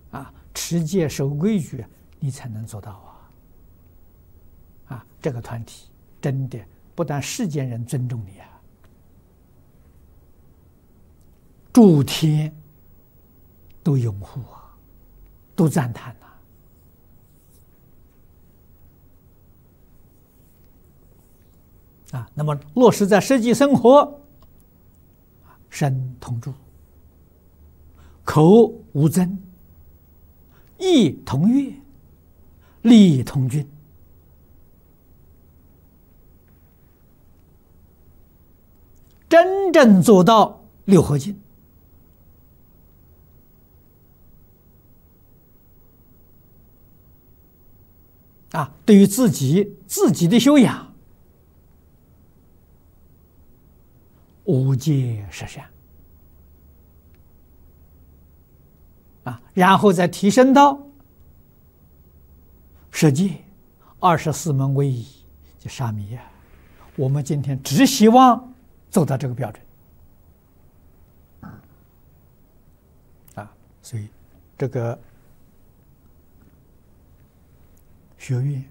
持戒守规矩，你才能做到这个团体真的不但世间人尊重你诸天都拥护都赞叹那么落实在实际生活，身同住，口无争，意同悦，力同均。真正做到六合敬，对于自己的修养，无戒十善然后再提升到十戒、24门威仪，就沙弥我们今天只希望走到这个标准所以这个学院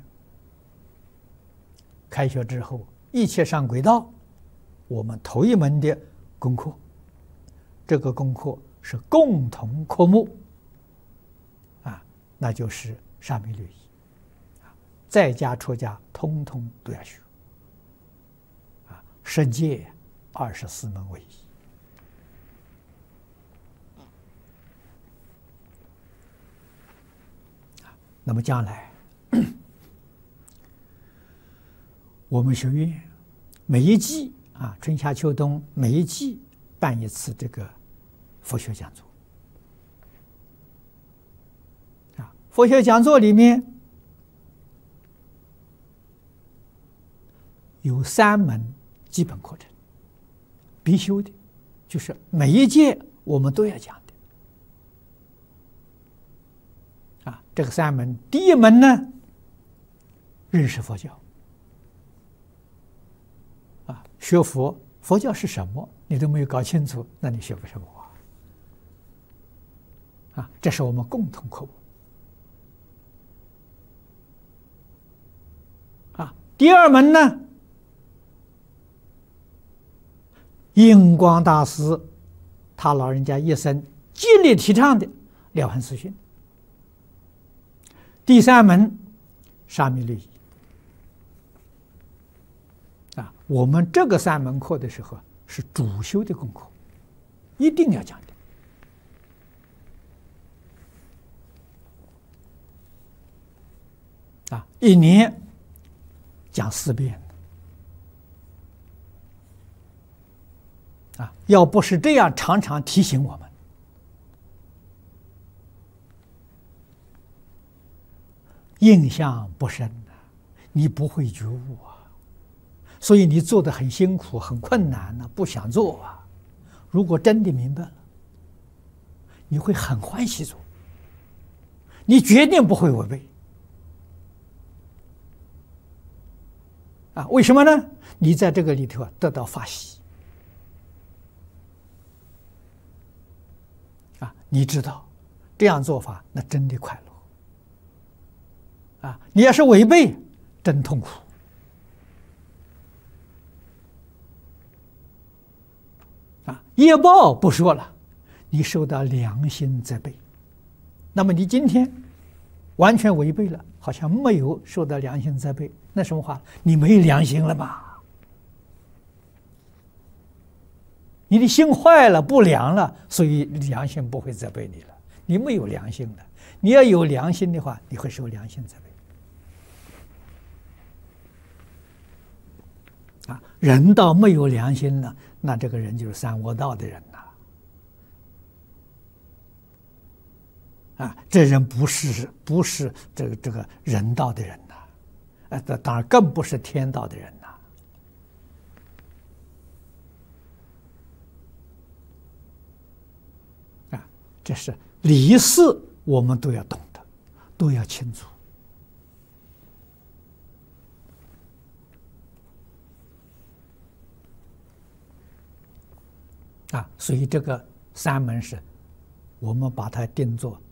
开学之后，一切上轨道，我们头一门的功课，这个功课是共同科目那就是沙弥律仪，在家出家通通都要学十戒、24门威仪。那么将来我们学院每一季春夏秋冬每一季办一次这个佛学讲座佛学讲座里面有3门基本课程必修的，就是每一届我们都要讲的这个3门，第一门呢，认识佛教学佛教是什么你都没有搞清楚，那你学不学佛这是我们共同科目第二门呢，印光大师他老人家一生极力提倡的了凡四训。第3门沙弥律仪我们这个3门课的时候是主修的功课，一定要讲的1年讲4遍要不是这样常常提醒我们，印象不深你不会觉悟所以你做得很辛苦很困难不想做如果真的明白了，你会很欢喜做，你决定不会违背为什么呢？你在这个里头得到法喜你知道这样做法那真的快乐你要是违背真痛苦业报不说了，你受到良心责备，那么你今天完全违背了，好像没有受到良心责备，那什么话？你没良心了嘛？你的心坏了不良了，所以良心不会责备你了，你没有良心了。你要有良心的话，你会受良心责备人到没有良心了，那这个人就是三恶道的人这人不是这个人道的人当然更不是天道的人这是理事我们都要懂得，都要清楚所以这个3门是我们把它定作